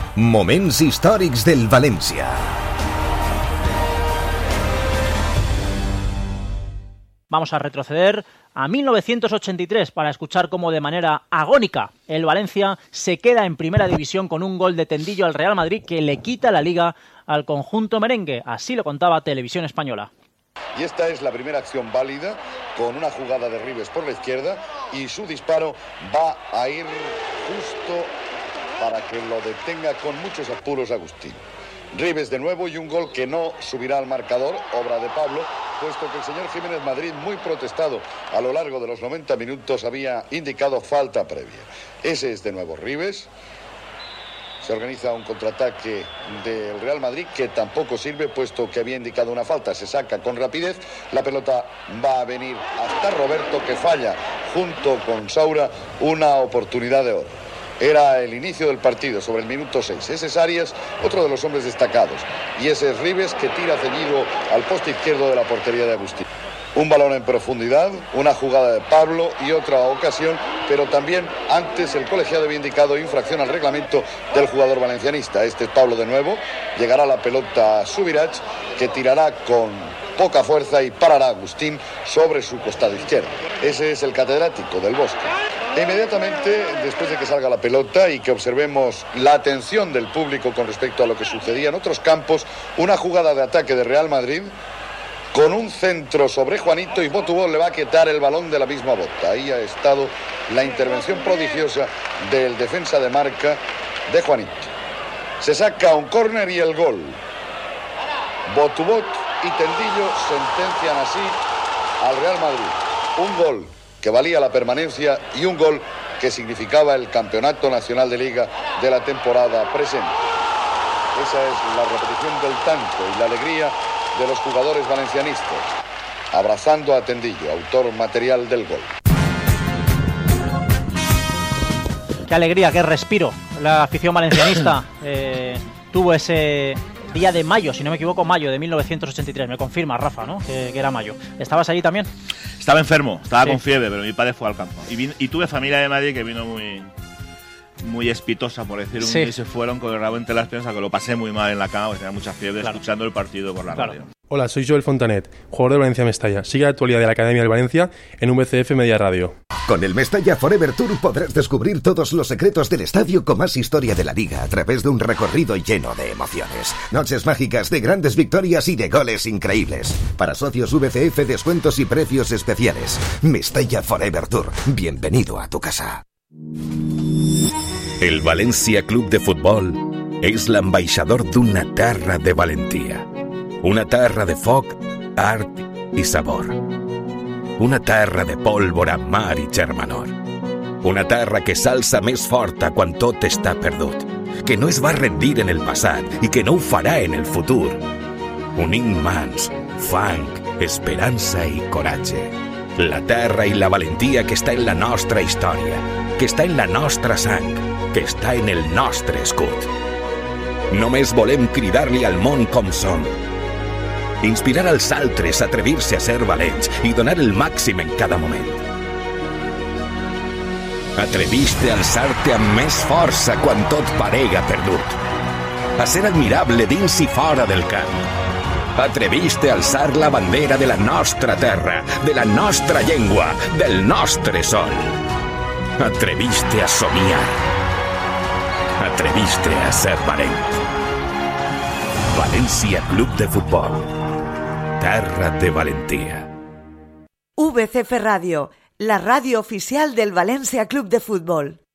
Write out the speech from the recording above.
Moments històrics del València. Vamos a retroceder a 1983 para escuchar cómo de manera agónica el Valencia se queda en primera división con un gol de Tendillo al Real Madrid que le quita la liga al conjunto merengue. Así lo contaba Televisión Española. Y esta es la primera acción válida con una jugada de Ribes por la izquierda y su disparo va a ir justo para que lo detenga con muchos apuros Agustín. Ribes de nuevo y un gol que no subirá al marcador, obra de Pablo, puesto que el señor Jiménez Madrid, muy protestado a lo largo de los 90 minutos, había indicado falta previa. Ese es de nuevo Ribes. Se organiza un contraataque del Real Madrid que tampoco sirve, puesto que había indicado una falta. Se saca con rapidez, la pelota va a venir hasta Roberto, que falla junto con Saura una oportunidad de oro. Era el inicio del partido, sobre el minuto 6. Ese es Arias, otro de los hombres destacados. Y ese es Ribes, que tira ceñido al poste izquierdo de la portería de Agustín. Un balón en profundidad, una jugada de Pablo y otra ocasión, pero también antes el colegiado había indicado infracción al reglamento del jugador valencianista. Este es Pablo de nuevo, llegará la pelota a Subirach, que tirará con poca fuerza y parará a Agustín sobre su costado izquierdo. Ese es el catedrático del Bosque. E inmediatamente, después de que salga la pelota y que observemos la atención del público con respecto a lo que sucedía en otros campos, una jugada de ataque de Real Madrid con un centro sobre Juanito, y Botubó le va a quitar el balón de la misma bota. Ahí ha estado la intervención prodigiosa del defensa de marca de Juanito. Se saca un córner y el gol. Botubot y Tendillo sentencian así al Real Madrid. Un gol que valía la permanencia y un gol que significaba el campeonato nacional de liga de la temporada presente. Esa es la repetición del tanto y la alegría de los jugadores valencianistas, abrazando a Tendillo, autor material del gol. Qué alegría, qué respiro. La afición valencianista tuvo ese día de mayo, si no me equivoco, mayo de 1983. Me confirma Rafa, ¿no? Que era mayo. ¿Estabas allí también? Estaba enfermo, estaba con fiebre, pero mi padre fue al campo. Y tuve familia de Madrid que vino muy espitosa, por decir un día, y se fueron con el rabo entre las piernas, que lo pasé muy mal en la cama, porque tenía mucha fiebre, escuchando el partido por la radio. Hola, soy Joel Fontanet, jugador de Valencia Mestalla. Sigue la actualidad de la Academia del Valencia en VCF Media Radio. Con el Mestalla Forever Tour podrás descubrir todos los secretos del estadio con más historia de la liga a través de un recorrido lleno de emociones. Noches mágicas de grandes victorias y de goles increíbles. Para socios VCF, descuentos y precios especiales. Mestalla Forever Tour. Bienvenido a tu casa. El València Club de Futbol és l'ambaixador d'una terra de valentia. Una terra de foc, art i sabor. Una terra de pólvora, mar i germanor. Una terra que s'alça més forta quan tot està perdut, que no es va rendir en el passat i que no ho farà en el futur. Unint mans, fang, esperança i coratge. La terra i la valentia que està en la nostra història, que està en la nostra sang, que està en el nostre escut. Només volem cridar-li al món com som. Inspirar als altres a atrevir-se a ser valents i donar el màxim en cada moment. Atreviste a alçar-te amb més força quan tot parega perdut. A ser admirable dins i fora del camp. Atreviste a alçar la bandera de la nostra terra, de la nostra llengua, del nostre sol. Atreviste a somiar. Atreviste a ser valent. València Club de Futbol. Terra de valentia. VCF Radio, la radio oficial del València Club de Futbol.